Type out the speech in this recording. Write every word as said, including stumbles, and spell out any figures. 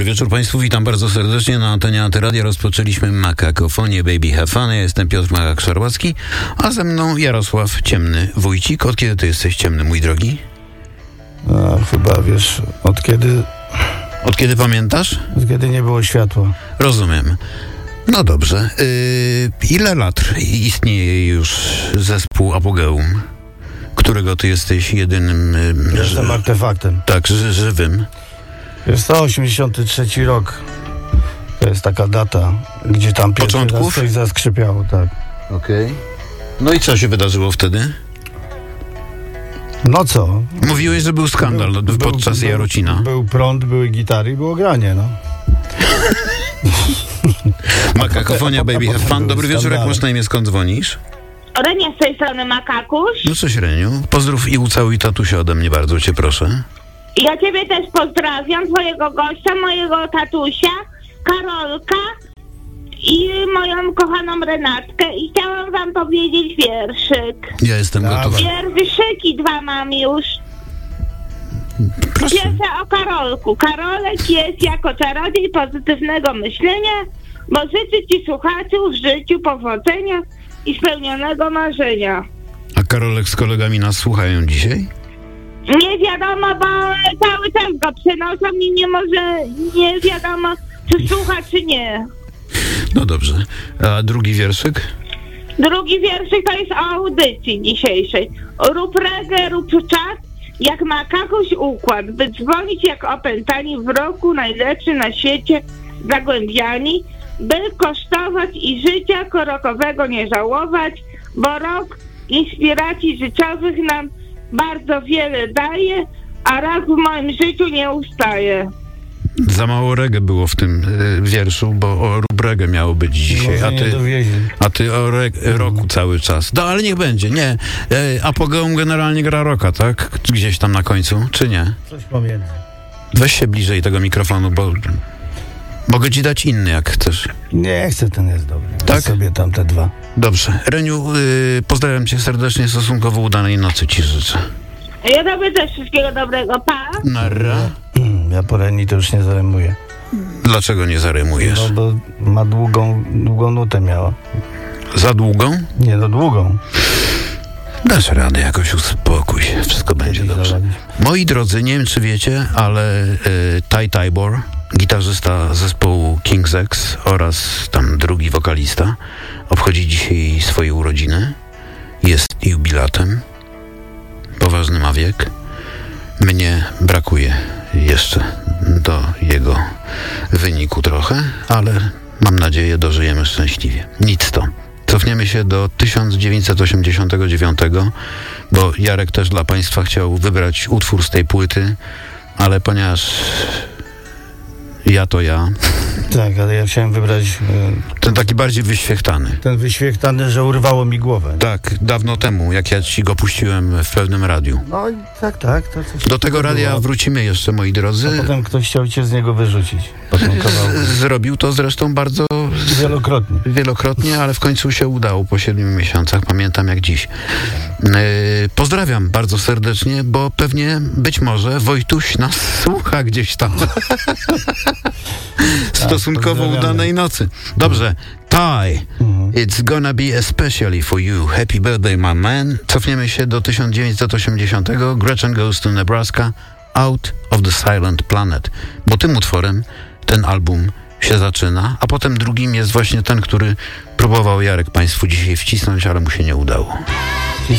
wieczór Państwu, witam bardzo serdecznie na antenie Antyradia. Rozpoczęliśmy Makakofonię Baby Have Fun. Ja jestem Piotr Makak-Szarłacki, a ze mną Jarosław Ciemny Wójcik. Od kiedy ty jesteś ciemny, mój drogi? A, chyba, wiesz, od kiedy... Od kiedy pamiętasz? Od kiedy nie było światła. Rozumiem. No dobrze. Yy, ile lat istnieje już zespół Apogeum, którego ty jesteś jedynym... Yy, Jestem artefaktem. Tak, ży- żywym. Jest to osiemdziesiąty trzeci rok. To jest taka data, gdzie tam pierwszy Początków? raz coś zaskrzypiało, tak. Okej. Okay. No i co się wydarzyło wtedy? No co? Mówiłeś, że był skandal był, no, podczas był, Jarocina. Był, był prąd, były gitary i było granie, no. Makakofonia Baby Have Fun. Dobry wieczór, jak masz na imię, skąd dzwonisz? Renia z tej strony Makakuś. No cześć, Reniu. Pozdrów i ucałuj tatusia ode mnie, bardzo cię proszę. Ja ciebie też pozdrawiam, twojego gościa, mojego tatusia, Karolka i moją kochaną Renatkę i chciałam wam powiedzieć wierszyk. Ja jestem Dawaj. gotowy. Wierszyki dwa mam już. Proszę. Pierwsze o Karolku. Karolek jest jako czarodziej pozytywnego myślenia, bo życzy ci słuchaczy w życiu powodzenia i spełnionego marzenia. A Karolek z kolegami nas słuchają dzisiaj? Nie wiadomo, bo cały czas go przenoszą i nie może, nie wiadomo, czy słucha, czy nie. No dobrze. A drugi wierszyk? Drugi wierszyk to jest o audycji dzisiejszej. Rób reggae, rób czas, jak Makakuś układ, by dzwonić jak opętani w roku, najlepszy na świecie, zagłębiani, by kosztować i życia korokowego nie żałować, bo rok inspiracji życiowych nam bardzo wiele daje, a raz w moim życiu nie ustaje. Za mało reggae było w tym y, wierszu, bo o rób reggae miało być dzisiaj, a ty, a ty o reg- roku cały czas. No ale niech będzie, nie. Y, Apogeum generalnie gra rocka, tak? Gdzieś tam na końcu, czy nie? Coś pomiędzy. Weź się bliżej tego mikrofonu, bo mogę ci dać inny, jak chcesz. Nie chcę, ten jest dobry. Tak? Daj sobie tam te dwa. Dobrze. Reniu, y, pozdrawiam cię serdecznie, stosunkowo udanej nocy ci życzę. Ja tobie też wszystkiego dobrego, pa! Narra. Ja po Reni to już nie zarymuję. Dlaczego nie zarymujesz? No bo ma długą, długą nutę miała. Za długą? Nie, no długą. Dasz radę, jakoś uspokój się, wszystko będzie Kiedyś dobrze. zaradzi. Moi drodzy, nie wiem czy wiecie, ale y, Ty Tybor, gitarzysta zespołu King's X oraz tam drugi wokalista, obchodzi dzisiaj swoje urodziny. Jest jubilatem. Poważny ma wiek. Mnie brakuje jeszcze do jego wyniku trochę, ale mam nadzieję dożyjemy szczęśliwie. Nic to. Cofniemy się do tysiąc dziewięćset osiemdziesiątego dziewiątego, bo Jarek też dla Państwa chciał wybrać utwór z tej płyty, ale ponieważ ja to ja... Tak, ale ja chciałem wybrać e, Ten taki bardziej wyświechtany. ten wyświechtany, że urwało mi głowę. Tak, dawno temu, jak ja ci go puściłem w pewnym radiu. No tak, tak. To coś Do tego radia było. wrócimy jeszcze, moi drodzy. A potem ktoś chciał cię z niego wyrzucić. Po tym kawałku. Zrobił to zresztą bardzo Wielokrotnie. wielokrotnie, ale w końcu się udało po siedmiu miesiącach, pamiętam jak dziś. Yy, pozdrawiam bardzo serdecznie, bo pewnie, być może Wojtuś nas słucha gdzieś tam. Stosunkowo pozdrawiamy. udanej nocy. Dobrze, Ty, Mhm. it's gonna be especially for you. Happy birthday, my man. Cofniemy się do tysiąc dziewięćset osiemdziesiątego. Gretchen Goes to Nebraska, Out of the Silent Planet. Bo tym utworem ten album się zaczyna, a potem drugim jest właśnie ten, który próbował Jarek Państwu dzisiaj wcisnąć, ale mu się nie udało.